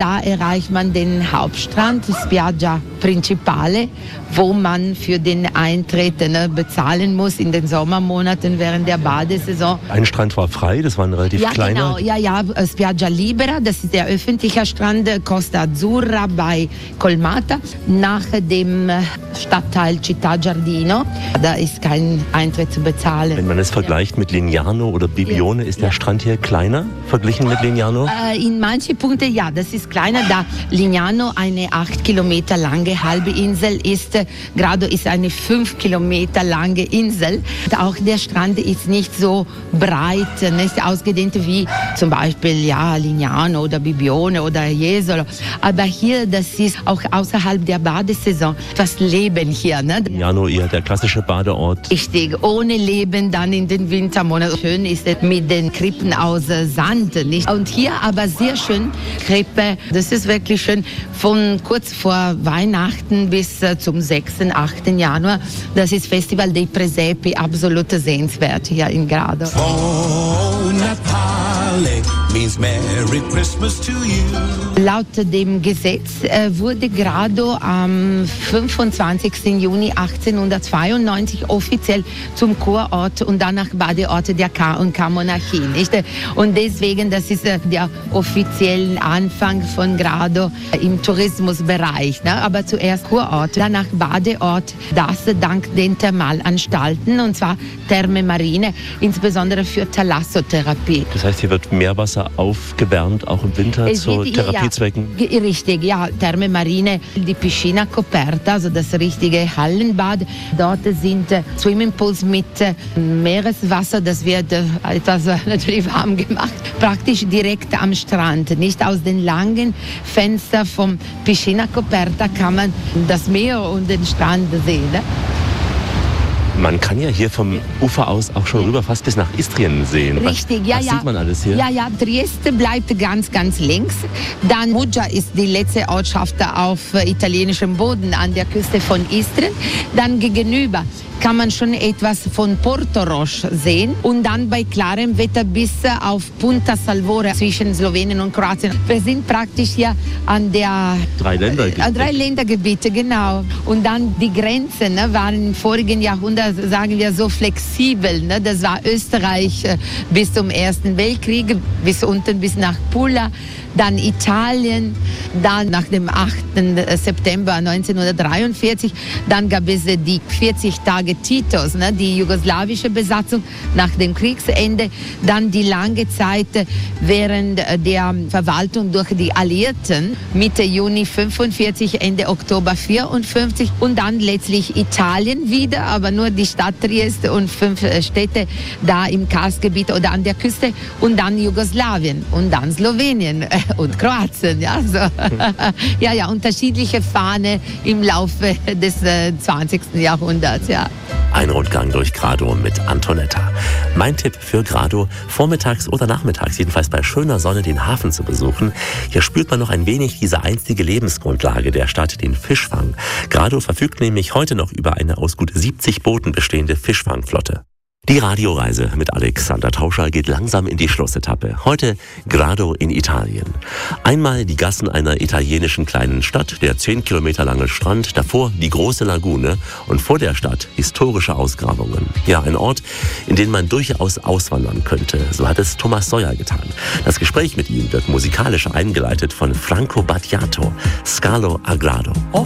da erreicht man den Hauptstrand, Spiaggia Principale, wo man für den Eintritt bezahlen muss in den Sommermonaten während der Badesaison. Ein Strand war frei, das war ein relativ kleiner. Genau, ja, Spiaggia Libera, das ist der öffentliche Strand, Costa Azzurra bei Colmata, nach dem Stadtteil Città Giardino. Da ist kein Eintritt zu bezahlen. Wenn man es vergleicht mit Lignano oder Bibione, ist der Strand hier kleiner verglichen mit Lignano? In manchen Punkten ja, das ist kleiner, da Lignano eine 8 Kilometer lange halbe Insel ist. Grado ist eine 5 Kilometer lange Insel. Auch der Strand ist nicht so breit, nicht ausgedehnt wie zum Beispiel Lignano oder Bibione oder Jesolo. Aber hier, das ist auch außerhalb der Badesaison das Leben hier. Ne? Lignano eher der klassische Badeort. Richtig, ohne Leben dann in den Wintermonaten. Schön ist es mit den Krippen aus Sand. Nicht? Und hier aber sehr schön Krippe. Das ist wirklich schön. Von kurz vor Weihnachten bis zum 6., 8. Januar. Das ist Festival dei Presepi, absolut sehenswert hier in Grado. Means Merry Christmas to you. Laut dem Gesetz wurde Grado am 25. Juni 1892 offiziell zum Kurort und danach Badeort der K&K-Monarchie. Und deswegen, das ist der offizielle Anfang von Grado im Tourismusbereich. Ne? Aber zuerst Kurort, danach Badeort, das dank den Thermalanstalten, und zwar Terme Marine, insbesondere für Thalassotherapie. Das heißt, hier wird Meerwasser aufgewärmt, auch im Winter zu Therapiezwecken? Ja, richtig, ja. Terme Marine, die Piscina Coperta, also das richtige Hallenbad. Dort sind Swimmingpools mit Meereswasser, das wird etwas natürlich warm gemacht, praktisch direkt am Strand. Nicht aus den langen Fenstern vom Piscina Coperta kann man das Meer und den Strand sehen. Ne? Man kann ja hier vom Ufer aus auch schon rüber fast bis nach Istrien sehen. Richtig, was sieht man alles hier? Ja, Trieste bleibt ganz links. Dann Muggia ist die letzte Ortschaft auf italienischem Boden an der Küste von Istrien. Dann gegenüber kann man schon etwas von Porto Roche sehen und dann bei klarem Wetter bis auf Punta Salvore zwischen Slowenien und Kroatien. Wir sind praktisch hier an der Dreiländergebiete, genau. Und dann die Grenzen waren im vorigen Jahrhundert, sagen wir so, flexibel. Ne? Das war Österreich bis zum Ersten Weltkrieg, bis unten bis nach Pula. Dann Italien, dann nach dem 8. September 1943, dann gab es die 40 Tage Titos, ne, die jugoslawische Besatzung nach dem Kriegsende, dann die lange Zeit während der Verwaltung durch die Alliierten, Mitte Juni 45, Ende Oktober 54 und dann letztlich Italien wieder, aber nur die Stadt Trieste und 5 Städte da im Karstgebiet oder an der Küste und dann Jugoslawien und dann Slowenien und Kroatien, ja, so. ja, unterschiedliche Fahne im Laufe des 20. Jahrhunderts, ja. Ein Rundgang durch Grado mit Antonetta. Mein Tipp für Grado, vormittags oder nachmittags, jedenfalls bei schöner Sonne, den Hafen zu besuchen. Hier spürt man noch ein wenig diese einstige Lebensgrundlage der Stadt, den Fischfang. Grado verfügt nämlich heute noch über eine aus gut 70 Booten bestehende Fischfangflotte. Die Radioreise mit Alexander Tauscher geht langsam in die Schlussetappe. Heute Grado in Italien. Einmal die Gassen einer italienischen kleinen Stadt, der 10 Kilometer lange Strand, davor die große Lagune und vor der Stadt historische Ausgrabungen. Ja, ein Ort, in den man durchaus auswandern könnte. So hat es Thomas Seuer getan. Das Gespräch mit ihm wird musikalisch eingeleitet von Franco Battiato, Scalo a Grado.